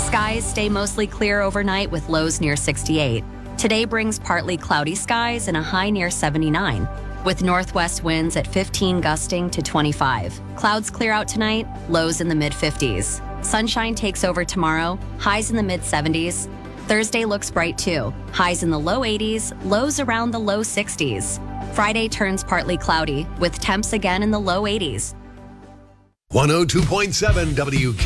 Skies stay mostly clear overnight with lows near 68. Today brings partly cloudy skies and a high near 79, with northwest winds at 15 gusting to 25. Clouds clear out tonight, lows in the mid-50s. Sunshine takes over tomorrow, highs in the mid-70s. Thursday looks bright too, highs in the low 80s, lows around the low 60s. Friday turns partly cloudy, with temps again in the low 80s. 102.7 WK.